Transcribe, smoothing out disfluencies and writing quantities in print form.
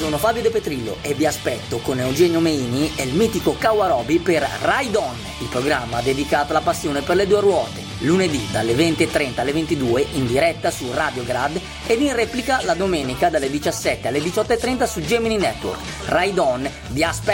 sono Fabio De Petrillo e vi aspetto con Eugenio Meini e il mitico Kawarobi per Ride On, il programma dedicato alla passione per le due ruote. Lunedì dalle 20:30 alle 22 in diretta su Radio Grad ed in replica la domenica dalle 17 alle 18:30 su Gemini Network. Ride On vi aspetta.